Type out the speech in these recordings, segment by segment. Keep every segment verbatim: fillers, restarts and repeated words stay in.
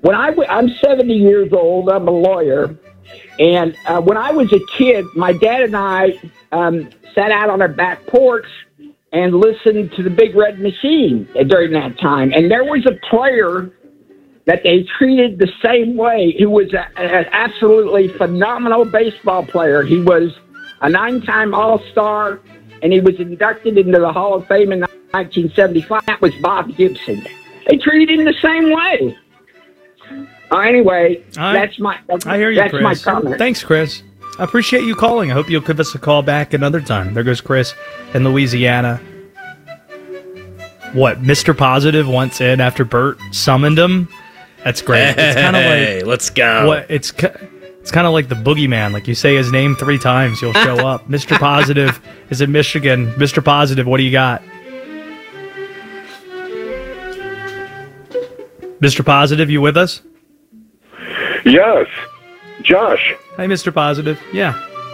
when I w- I'm seventy years old, I'm a lawyer, and uh, when I was a kid, my dad and I um, sat out on our back porch and listened to the Big Red Machine during that time. And there was a player that they treated the same way, who was an absolutely phenomenal baseball player. He was a nine-time All-Star, and he was inducted into the Hall of Fame in nineteen seventy-five. That was Bob Gibson. They treated him the same way. Uh, anyway, I, that's my that's, I hear you, that's Chris. my comment. Thanks, Chris. I appreciate you calling. I hope you'll give us a call back another time. There goes Chris in Louisiana. What, Mister Positive wants in after Bert summoned him? That's great. Hey, it's kind of like let's go. What it's it's kind of like the boogeyman. Like you say his name three times, you'll show up. Mister Positive is in Michigan. Mister Positive, what do you got? Mister Positive, you with us? Yes. Josh. Hi, Mister Positive. Yeah.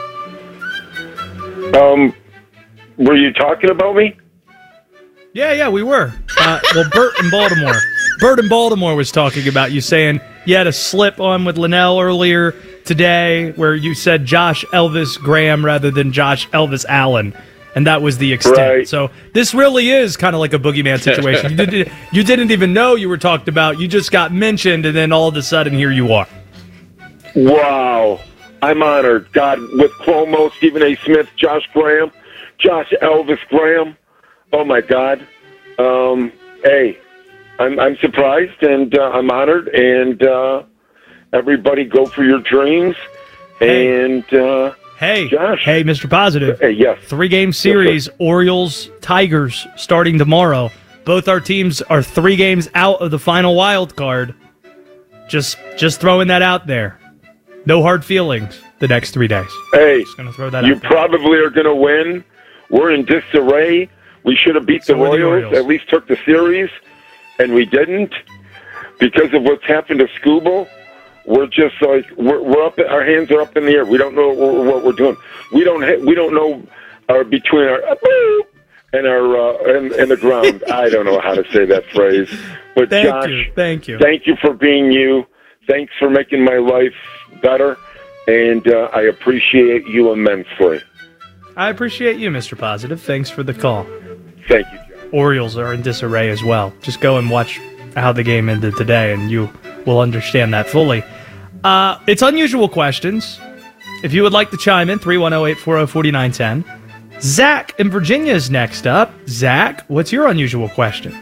Um, were you talking about me? Yeah, yeah, we were. Uh, well, Bert in Baltimore. Bert in Baltimore was talking about you, saying you had a slip on with Linnell earlier today where you said Josh Elvis Graham rather than Josh Elvis Allen, and that was the extent. Right. So this really is kind of like a boogeyman situation. you, did, you didn't even know you were talked about. You just got mentioned, and then all of a sudden, here you are. Wow. I'm honored. God, with Cuomo, Stephen A. Smith, Josh Graham, Josh Elvis Graham. Oh, my God. Um, hey, I'm, I'm surprised, and uh, I'm honored, and uh, everybody go for your dreams. Hey. And, uh, Hey, Josh. Hey, Mister Positive. Hey, yes. Three-game series, Yes, Orioles, Tigers, starting tomorrow. Both our teams are three games out of the final wild card. Just, just throwing that out there. No hard feelings the next three days. Hey, Just gonna throw that you out there. probably are going to win. We're in disarray. We should have beat So the are the Royals, Orioles. at least took the series, and we didn't because of what's happened to Scooble. We're just like we're, we're up. Our hands are up in the air. We don't know what, what we're doing. We don't. Ha- we don't know our between our uh, boop, and our uh, and, and the ground. I don't know how to say that phrase. But Thank Josh, you. Thank you. thank you for being you. Thanks for making my life better, and uh, I appreciate you immensely. I appreciate you, Mister Positive. Thanks for the call. Thank you, Josh. Orioles are in disarray as well. Just go and watch how the game ended today, and you will understand that fully. Uh, it's unusual questions. If you would like to chime in, three one zero, eight four zero, four nine one zero. Zach in Virginia is next up. Zach, what's your unusual question?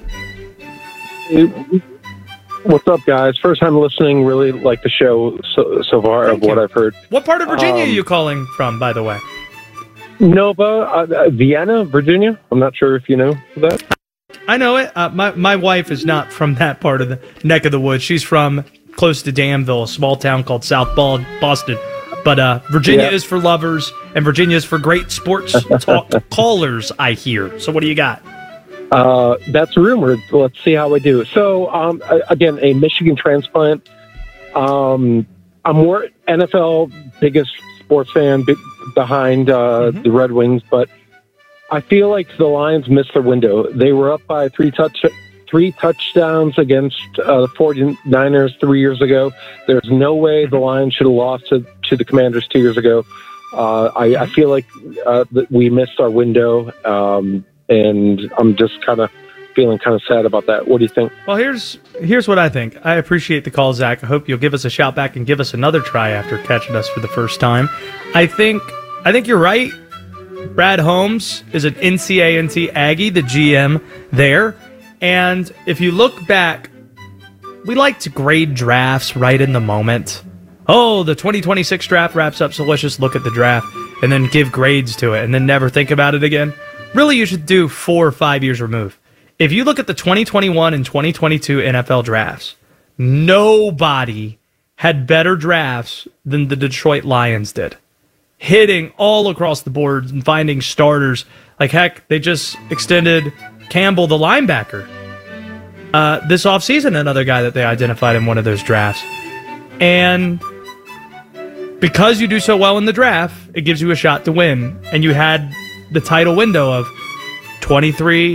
What's up, guys? First time listening. Really like the show so, so far Thank of what you. I've heard. What part of Virginia Um, are you calling from, by the way? Nova, uh, uh, Vienna, Virginia. I'm not sure if you know that. I know it. Uh, my, my wife is not from that part of the neck of the woods. She's from close to Danville, a small town called South Bal- Boston. But uh, Virginia Yeah. is for lovers, and Virginia is for great sports talk callers, I hear. So what do you got? Uh, that's rumored. Let's see how I do. So, um, a- again, a Michigan transplant. Um, I'm more N F L biggest sports fan be- behind uh, Mhm. the Red Wings, but I feel like the Lions missed their window. They were up by three touch three touchdowns against uh, the 49ers three years ago. There's no way the Lions should have lost to, to the Commanders two years ago. Uh, I, I feel like uh, that we missed our window, um, and I'm just kind of feeling kind of sad about that. What do you think? Well, here's here's what I think. I appreciate the call, Zach. I hope you'll give us a shout back and give us another try after catching us for the first time. I think I think you're right. Brad Holmes is an N C A N T Aggie, the G M there. And if you look back, we like to grade drafts right in the moment. Oh, the twenty twenty-six draft wraps up, so let's just look at the draft and then give grades to it and then never think about it again. Really, you should do four or five years removed. If you look at the twenty twenty-one and twenty twenty-two N F L drafts, nobody had better drafts than the Detroit Lions did. Hitting all across the board and finding starters. Like, heck, they just extended Campbell, the linebacker, uh, this offseason, another guy that they identified in one of those drafts. And because you do so well in the draft, it gives you a shot to win. And you had the title window of twenty-three,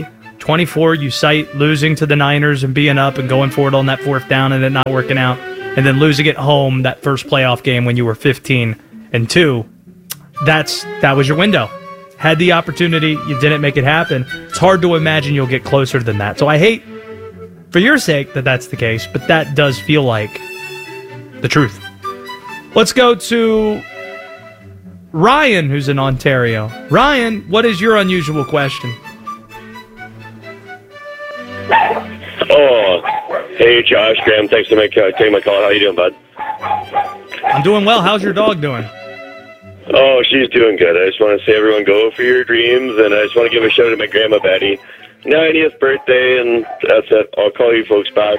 twenty-four, you cite losing to the Niners and being up and going for it on that fourth down and it not working out, and then losing at home that first playoff game when you were fifteen and two. That's that was your window. Had the opportunity, you didn't make it happen. It's hard to imagine you'll get closer than that. So I hate, for your sake, that that's the case, but that does feel like the truth. Let's go to Ryan, who's in Ontario. Ryan, what is your unusual question? Oh, hey, Josh, Graham, thanks for make, uh, taking my call. How you doing, bud? I'm doing well. How's your dog doing? Oh, she's doing good. I just want to say, everyone, go for your dreams, and I just want to give a shout out to my grandma, Betty. ninetieth birthday, and that's it. I'll call you folks back.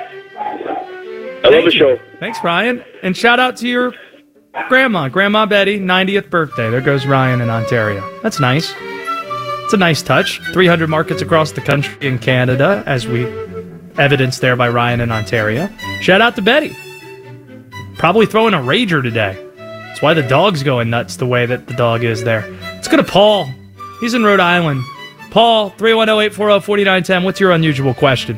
I Thank love the you. show. Thanks, Ryan. And shout out to your grandma, Grandma Betty, ninetieth birthday. There goes Ryan in Ontario. That's nice. It's a nice touch. three hundred markets across the country and Canada, as we evidenced there by Ryan in Ontario. Shout out to Betty. Probably throwing a rager today. That's why the dog's going nuts the way that the dog is there. Let's go to Paul. He's in Rhode Island. Paul, three one zero, eight four zero, four nine one zero. What's your unusual question?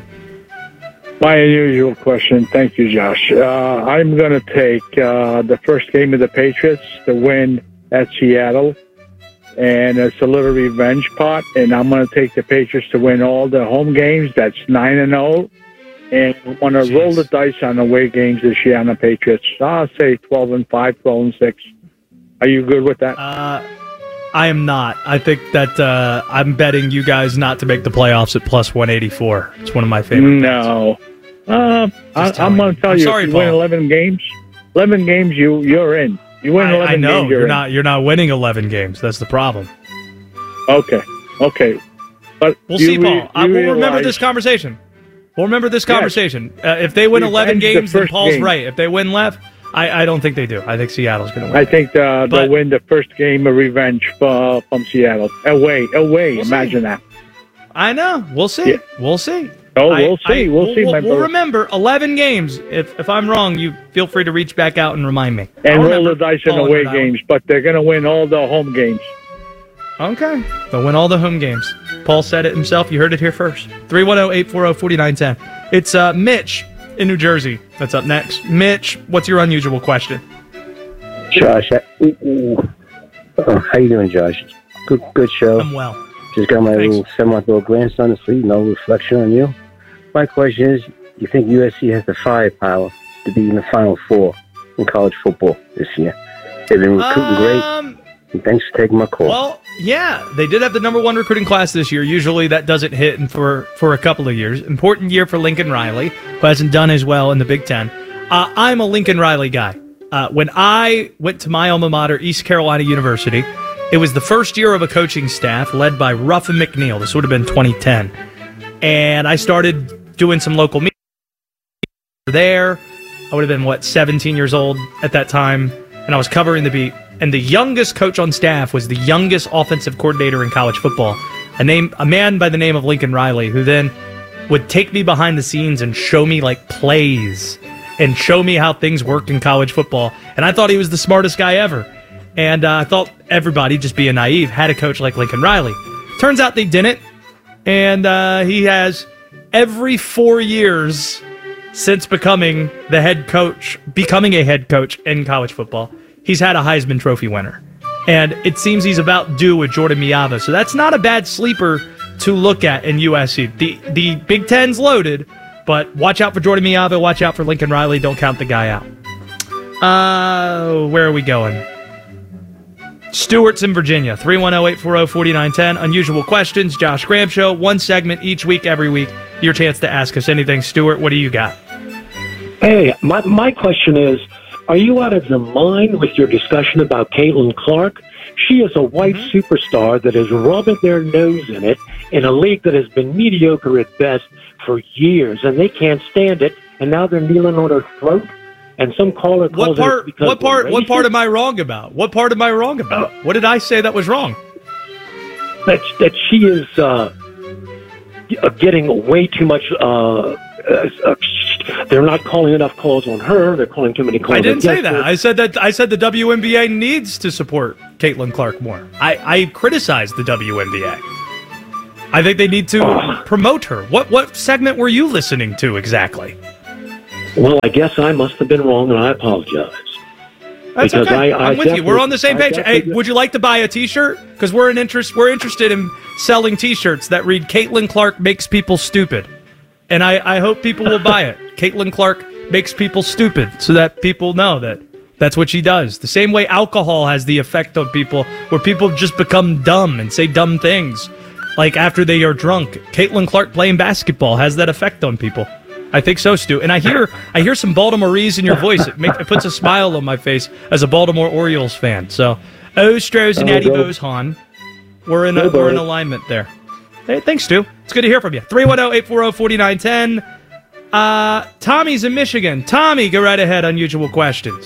My unusual question. Thank you, Josh. Uh, I'm going to take uh, the first game of the Patriots to win at Seattle, and it's a little revenge pot, and I'm going to take the Patriots to win all the home games. That's nine and oh, and I'm going to roll the dice on the away games this year on the Patriots. I'll say twelve and five, twelve and six. Are you good with that? Uh, I am not. I think that uh, I'm betting you guys not to make the playoffs at plus one eighty-four. It's one of my favorite No. Uh, I, I'm going to tell I'm you, sorry, if you win Paul. eleven games, eleven games, you, you're in. You win I, eleven I know games, you're, you're in. not. You're not winning eleven games. That's the problem. Okay, okay. But We'll you see, re- Paul. I you will remember realize- this conversation. We'll remember this Yes. conversation. Uh, if they win eleven Revenge the games, then first Paul's game. right. If they win left, I, I don't think they do. I think Seattle's going to win. I think uh, But- they'll win the first game of revenge uh, from Seattle. Away, away. We'll Imagine see. that. I know. We'll see. Yeah. We'll see. Oh, I- we'll see. I- we'll see, my We'll brother. remember eleven games. If if I'm wrong, you feel free to reach back out and remind me. And I'll roll the remember dice in Paul away Rhode Island. games, but they're going to win all the home games. Okay. They'll win all the home games. Paul said it himself. You heard it here first. three one zero, eight four zero, four nine one zero. It's uh, Mitch in New Jersey. That's up next. Mitch, what's your unusual question? Josh, I, ooh, ooh. Oh, how you doing, Josh? Good, good show. I'm well. Just got my Thanks. little seven-month-old grandson to sleep. No reflection on you. My question is, you think U S C has the firepower to be in the Final Four in college football this year? They've been recruiting great. Um, And thanks for taking my call. Well, yeah, they did have the number one recruiting class this year. Usually that doesn't hit in for, for a couple of years. Important year for Lincoln Riley, who hasn't done as well in the Big Ten. Uh, I'm a Lincoln Riley guy. Uh, when I went to my alma mater, East Carolina University, it was the first year of a coaching staff led by Ruffin McNeil. This would have been twenty ten. And I started doing some local meetings there. I would have been, what, seventeen years old at that time. And I was covering the beat. And the youngest coach on staff was the youngest offensive coordinator in college football, a name, a man by the name of Lincoln Riley, who then would take me behind the scenes and show me like plays and show me how things worked in college football. And I thought he was the smartest guy ever. And uh, I thought everybody, just being naive, had a coach like Lincoln Riley. Turns out they didn't. And uh, he has every four years since becoming the head coach, becoming a head coach in college football, he's had a Heisman Trophy winner. And it seems he's about due with Jordan Miava. So that's not a bad sleeper to look at in U S C. The the Big Ten's loaded, but watch out for Jordan Miava, watch out for Lincoln Riley. Don't count the guy out. Uh, where are we going? Stewart's in Virginia. three one zero, eight four zero, four nine one zero. Unusual questions. Josh Graham Show. One segment each week, every week. Your chance to ask us anything. Stuart, what do you got? Hey, my, my question is, are you out of your mind with your discussion about Caitlin Clark? She is a white superstar that is rubbing their nose in it in a league that has been mediocre at best for years, and they can't stand it, and now they're kneeling on her throat, and some caller calls What part? it because What part? we're What part racist. am I wrong about? What part am I wrong about? What did I say that was wrong? that, that she is uh, uh, getting way too much. Uh, uh, uh, they're not calling enough calls on her. They're calling too many calls. I didn't say against that. her. I said that. I said the W N B A needs to support Caitlin Clark more. I, I criticized the W N B A. I think they need to promote her. What what segment were you listening to exactly? Well, I guess I must have been wrong, and I apologize. That's Because okay. I- I I'm with you. We're on the same I page. Hey, definitely- would you like to buy a T-shirt? Because we're in interest. We're interested in selling T-shirts that read "Caitlin Clark makes people stupid," and I, I hope people will buy it. Caitlin Clark makes people stupid, so that people know that that's what she does. The same way alcohol has the effect on people, where people just become dumb and say dumb things, like after they are drunk. Caitlin Clark playing basketball has that effect on people. I think so, Stu. And I hear I hear some Baltimoreese in your voice. It, make, it puts a smile on my face as a Baltimore Orioles fan. So, oh, Strohs and Oh, Natty go. Bose, Han. We're in, a, Go, we're in Bird. alignment there. Hey, thanks, Stu. It's good to hear from you. three one zero, eight four zero, four nine one zero. Uh, Tommy's in Michigan. Tommy, go right ahead. Unusual questions.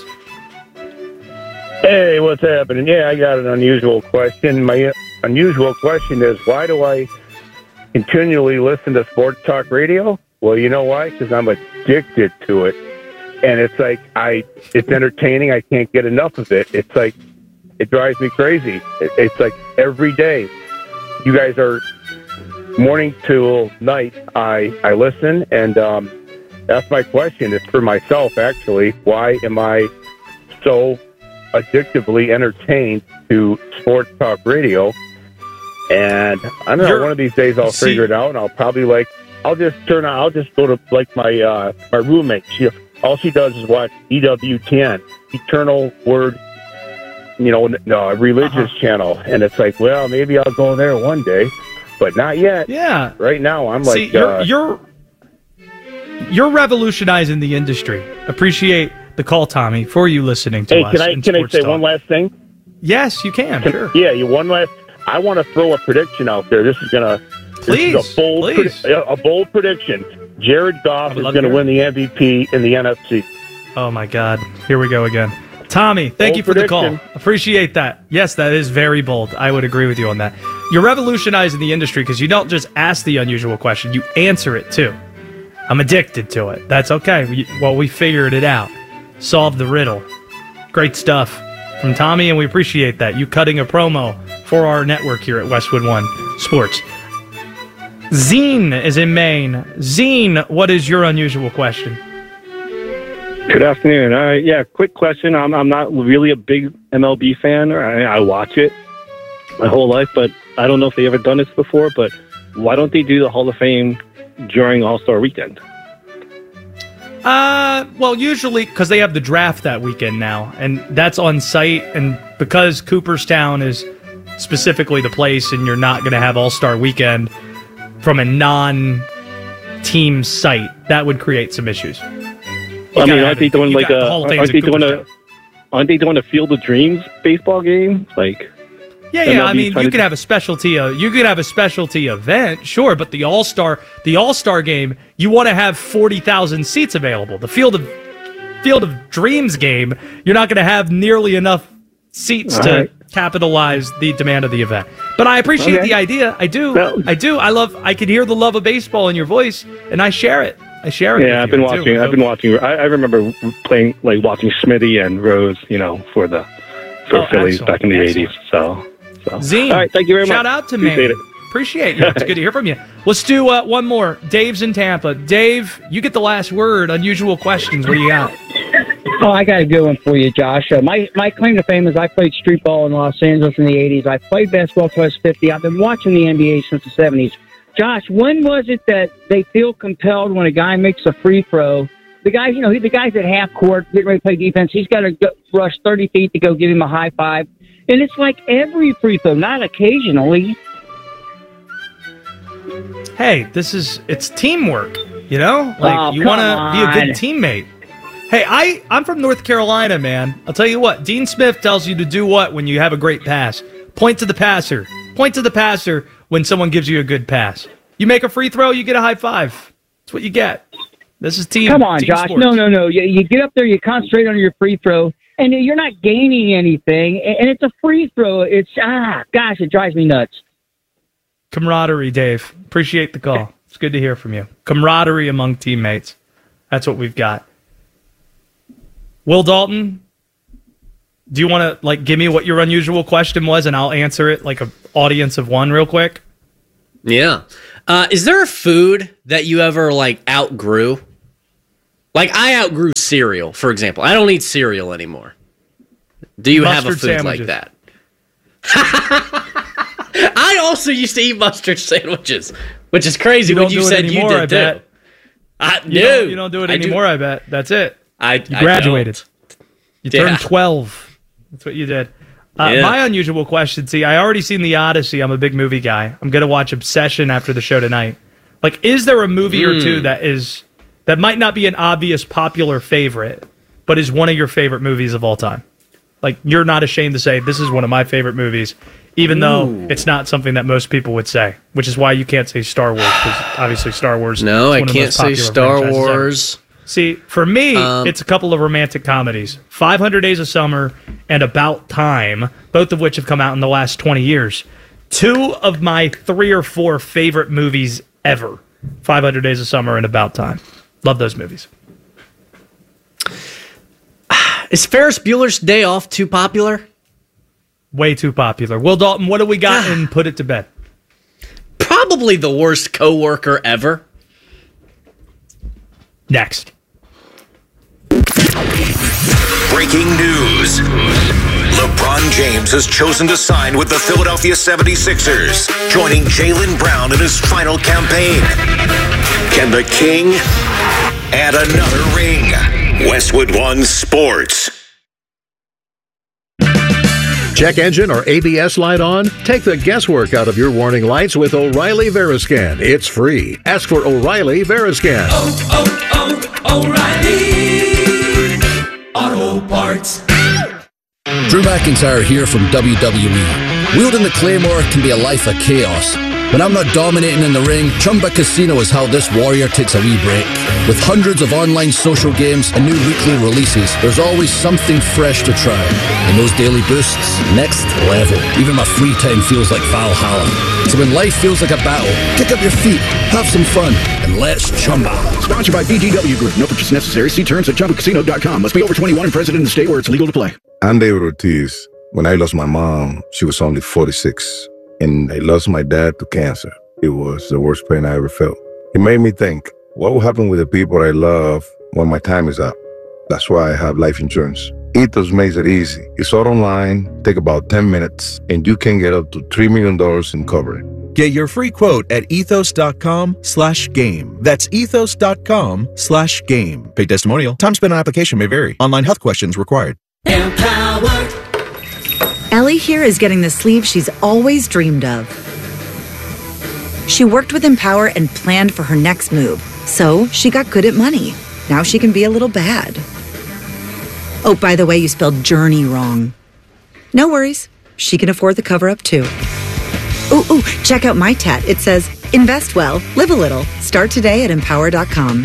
Hey, what's happening? Yeah, I got an unusual question. My unusual question is, why do I continually listen to sports talk radio? Well, you know why? Because I'm addicted to it, and it's like I, it's entertaining. I can't get enough of it. It's like it drives me crazy. It, it's like every day, you guys are morning till night. I I listen, and um, that's my question. It's for myself, actually. Why am I so addictively entertained to sports talk radio? And I don't know, You're- one of these days I'll see- figure it out, and I'll probably like, I'll just turn on, I'll just go to like my uh, my roommate. She, all she does is watch E W ten, Eternal Word, you know, no, a religious Uh-huh. channel, and it's like, well, maybe I'll go there one day, but not yet. Yeah. Right now, I'm like, See, you're, uh, you're you're revolutionizing the industry. Appreciate the call, Tommy, for you listening to hey, us. can I in can I Sports say Talk. one last thing? Yes, you can. Can- Sure. Yeah, you one last. I want to throw a prediction out there. This is gonna. Please, this is a bold, please. predi- a bold prediction. Jared Goff I would is love going to to hear win the M V P in the N F C. Oh my God! Here we go again. Tommy, thank Bold you for the prediction. call. Appreciate that. Yes, that is very bold. I would agree with you on that. You're revolutionizing the industry because you don't just ask the unusual question; you answer it too. I'm addicted to it. That's okay. We, well, we figured it out. Solved the riddle. Great stuff from Tommy, and we appreciate that. You cutting a promo for our network here at Westwood One Sports. Zine is in Maine. Zine, what is your unusual question? Good afternoon. Uh, yeah, quick question. I'm I'm not really a big M L B fan. Or I, I watch it my whole life, but I don't know if they ever done this before. But why don't they do the Hall of Fame during All Star Weekend? Uh, well, usually because they have the draft that weekend now, and that's on site, and because Cooperstown is specifically the place, and you're not going to have All Star Weekend from a non-team site, that would create some issues. You I mean, gotta aren't have they it- doing you like got a? the Hall of Fame's Aren't they in doing a? Cooperstown. Aren't they doing a Field of Dreams baseball game? Like, Yeah, M yeah. L I B mean, trying you to- could have a specialty. Uh, you could have a specialty event, sure. But the All Star, the All Star game, you want to have forty thousand seats available. The Field of Field of Dreams game, you're not going to have nearly enough seats All to right. capitalize the demand of the event. But I appreciate Okay. the idea. I do. Well- I do. I love. I can hear the love of baseball in your voice, and I share it. I share it. yeah, I've with been you, I do. watching. I've been watching. I, I remember playing, like watching Smitty and Rose. You know, for the for Oh, Phillies excellent, back in the excellent. eighties. So, so. Zine, all right. Thank you very much. shout out to Appreciate me. it. Appreciate you. It's good to hear from you. Let's do uh, one more. Dave's in Tampa. Dave, you get the last word. Unusual questions. What do you got? Oh, I got a good one for you, Josh. Uh, my my claim to fame is I played street ball in Los Angeles in the eighties. I played basketball till I was fifty. I've been watching the N B A since the seventies. Josh, when was it that they feel compelled when a guy makes a free throw? The guy, you know, he, the guy's at half court getting ready to play defense. He's got to go, rush thirty feet to go give him a high five. And it's like every free throw, not occasionally. Hey, this is it's teamwork, you know? Like Oh, you want to come be a good on. teammate. Hey, I I'm from North Carolina, man. I'll tell you what. Dean Smith tells you to do what when you have a great pass? Point to the passer. Point to the passer when someone gives you a good pass. You make a free throw, you get a high five. That's what you get. This is team. Come on, team Josh. sports. No, no, no. You, you get up there, you concentrate on your free throw, and you're not gaining anything. And and it's a free throw. It's, ah, gosh, it drives me nuts. Camaraderie, Dave. Appreciate the call. It's good to hear from you. Camaraderie among teammates. That's what we've got. Will Dalton, do you want to like give me what your unusual question was, and I'll answer it like an audience of one real quick? Yeah. Uh, is there a food that you ever like outgrew? Like I outgrew cereal, for example. I don't eat cereal anymore. Do you mustard have a food sandwiches. like that? I also used to eat mustard sandwiches, which is crazy when you said anymore, you did I bet. too. I, you, no, don't, you don't do it anymore, I, do. I bet. That's it. I, you graduated. I you turned yeah. twelve. That's what you did. Uh, yeah. My unusual question, see, I already seen The Odyssey. I'm a big movie guy. I'm going to watch Obsession after the show tonight. Like, is there a movie mm. or two that is that might not be an obvious popular favorite, but is one of your favorite movies of all time? Like, you're not ashamed to say, this is one of my favorite movies, even Ooh. though it's not something that most people would say, which is why you can't say Star Wars, because obviously Star Wars no, is one I can't say Star Wars. Ever. See, for me, um, it's a couple of romantic comedies, five hundred Days of Summer and About Time, both of which have come out in the last twenty years. Two of my three or four favorite movies ever, five hundred Days of Summer and About Time. Love those movies. Is Ferris Bueller's Day Off too popular? Way too popular. Will Dalton, what do we got and put it to bed? Probably the worst coworker ever. Next. Breaking news. LeBron James has chosen to sign with the Philadelphia seventy-sixers, joining Jaylen Brown in his final campaign. Can the King add another ring? Westwood One Sports. Check engine or A B S light on? Take the guesswork out of your warning lights with O'Reilly Veriscan. It's free. Ask for O'Reilly Veriscan. Oh, oh, oh, O'Reilly Auto Parts. Drew McIntyre here from W W E. Wielding the Claymore can be a life of chaos. When I'm not dominating in the ring, Chumba Casino is how this warrior takes a wee break. With hundreds of online social games and new weekly releases, there's always something fresh to try. And those daily boosts, next level. Even my free time feels like Valhalla. So when life feels like a battle, kick up your feet, have some fun, and let's Chumba. Sponsored by B G W Group. No purchase necessary. See terms at chumba casino dot com. Must be over twenty-one and present in the state where it's legal to play. I'm David Ortiz. When I lost my mom, she was only forty-six. And I lost my dad to cancer. It was the worst pain I ever felt. It made me think, what will happen with the people I love when my time is up? That's why I have life insurance. Ethos makes it easy. It's all online, take about ten minutes, and you can get up to three million dollars in coverage. Get your free quote at ethos.com slash game. That's ethos.com slash game. Paid testimonial. Time spent on application may vary. Online health questions required. Empower. Ellie here is getting the sleeve she's always dreamed of. She worked with Empower and planned for her next move, so she got good at money. Now she can be a little bad. Oh, by the way, you spelled journey wrong. No worries. She can afford the cover-up, too. Ooh, ooh, check out my tat. It says, invest well, live a little. Start today at empower dot com.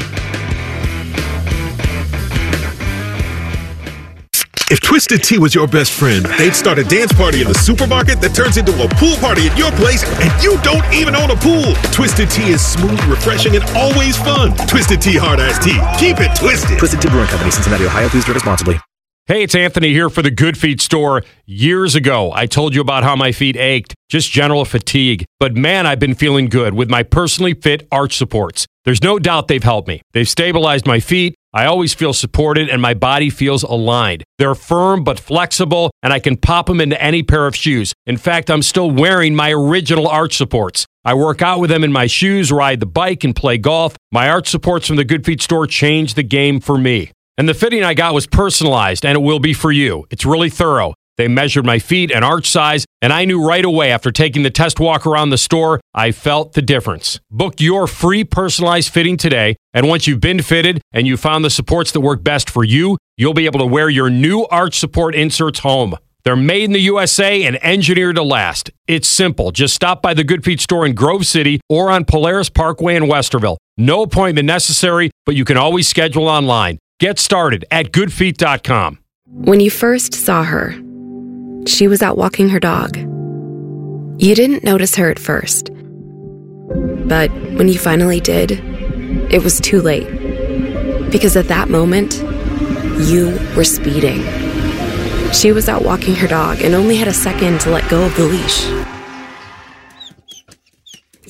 If Twisted Tea was your best friend, they'd start a dance party in the supermarket that turns into a pool party at your place, and you don't even own a pool. Twisted Tea is smooth, refreshing, and always fun. Twisted Tea Hard Iced Tea. Keep it twisted. Twisted Tea Brewing Company, Cincinnati, Ohio. Please drink responsibly. Hey, it's Anthony here for the Good Feet store. Years ago, I told you about how my feet ached, just general fatigue. But man, I've been feeling good with my personally fit arch supports. There's no doubt they've helped me. They've stabilized my feet. I always feel supported and my body feels aligned. They're firm but flexible, and I can pop them into any pair of shoes. In fact, I'm still wearing my original arch supports. I work out with them in my shoes, ride the bike, and play golf. My arch supports from the Good Feet store changed the game for me. And the fitting I got was personalized, and it will be for you. It's really thorough. They measured my feet and arch size, and I knew right away after taking the test walk around the store, I felt the difference. Book your free personalized fitting today, and once you've been fitted and you found the supports that work best for you, you'll be able to wear your new arch support inserts home. They're made in the U S A and engineered to last. It's simple. Just stop by the Good Feet store in Grove City or on Polaris Parkway in Westerville. No appointment necessary, but you can always schedule online. Get started at good feet dot com. When you first saw her, she was out walking her dog. You didn't notice her at first. But when you finally did, it was too late. Because at that moment, you were speeding. She was out walking her dog and only had a second to let go of the leash.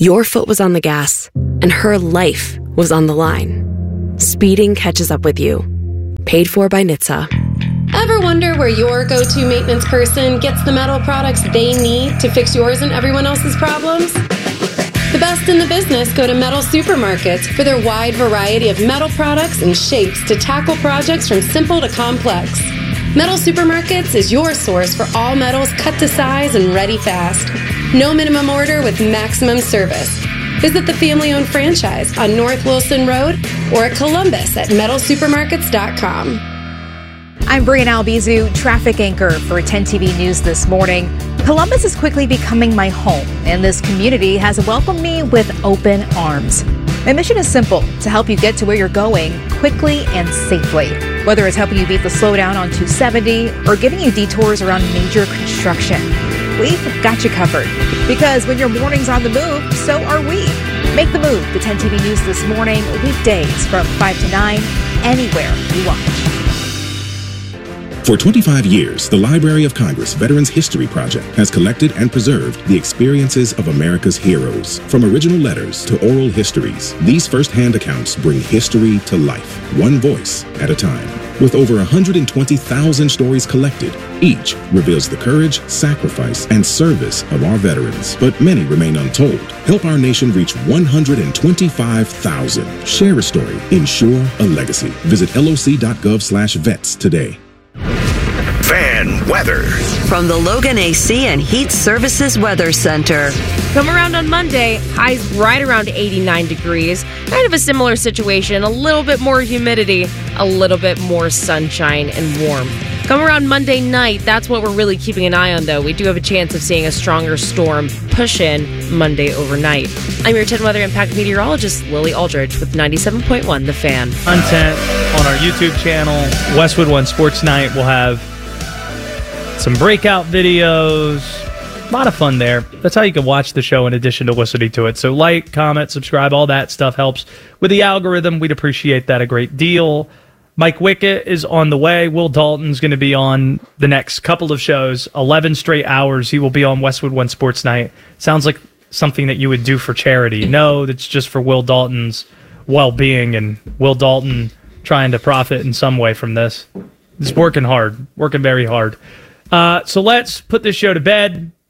Your foot was on the gas, and her life was on the line. Speeding catches up with you. Paid for by N H T S A. Ever wonder where your go-to maintenance person gets the metal products they need to fix yours and everyone else's problems? The best in the business go to Metal Supermarkets for their wide variety of metal products and shapes to tackle projects from simple to complex. Metal Supermarkets is your source for all metals cut to size and ready fast. No minimum order with maximum service. Visit the family-owned franchise on North Wilson Road or at Columbus at metal supermarkets dot com. I'm Brian Albizu, traffic anchor for ten T V News this morning. Columbus is quickly becoming my home, and this community has welcomed me with open arms. My mission is simple, to help you get to where you're going quickly and safely. Whether it's helping you beat the slowdown on two seventy or giving you detours around major construction, we've got you covered. Because when your morning's on the move, so are we. Make the move to ten T V News this morning, weekdays from five to nine, anywhere you watch. For twenty-five years, the Library of Congress Veterans History Project has collected and preserved the experiences of America's heroes. From original letters to oral histories, these first-hand accounts bring history to life, one voice at a time. With over one hundred twenty thousand stories collected, each reveals the courage, sacrifice, and service of our veterans. But many remain untold. Help our nation reach one hundred twenty-five thousand. Share a story. Ensure a legacy. Visit L O C dot gov slash vets today. Fan weather from the Logan A C and Heat Services Weather Center. Come around on Monday, highs right around eighty-nine degrees. Kind of a similar situation, a little bit more humidity, a little bit more sunshine and warm. Come around Monday night, that's what we're really keeping an eye on, though. We do have a chance of seeing a stronger storm push in Monday overnight. I'm your ten Weather Impact meteorologist, Lily Aldridge, with ninety-seven point one The Fan. Content on our YouTube channel, Westwood One Sports Night. We'll have some breakout videos. A lot of fun there. That's how you can watch the show in addition to listening to it. So like, comment, subscribe, all that stuff helps with the algorithm. We'd appreciate that a great deal. Mike Wickett is on the way. Will Dalton's going to be on the next couple of shows. eleven straight hours. He will be on Westwood One Sports Night. Sounds like something that you would do for charity. No, that's just for Will Dalton's well-being and Will Dalton trying to profit in some way from this. He's working hard, working very hard. Uh, so let's put this show to bed.